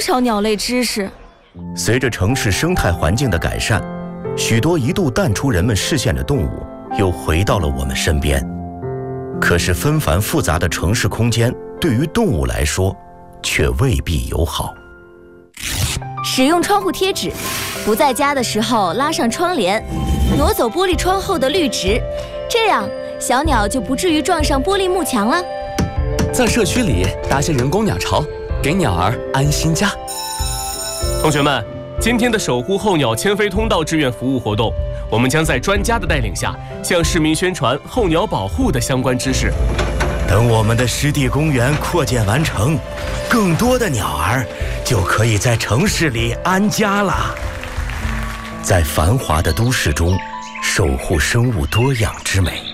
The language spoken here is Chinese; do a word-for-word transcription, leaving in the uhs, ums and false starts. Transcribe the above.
少鸟类知识。 随着城市生态环境的改善，许多一度淡出人们视线的动物又回到了我们身边。可是纷繁复杂的城市空间对于动物来说却未必友好。 使用窗户贴纸，不在家的时候拉上窗帘，挪走玻璃窗后的绿植，这样小鸟就不至于撞上玻璃幕墙了。 在社区里搭些人工鸟巢，给鸟儿安心家。 同学们，今天的守护候鸟迁飞通道志愿服务活动，我们将在专家的带领下，向市民宣传候鸟保护的相关知识。 等我们的湿地公园扩建完成，更多的鸟儿就可以在城市里安家了。在繁华的都市中，守护生物多样之美。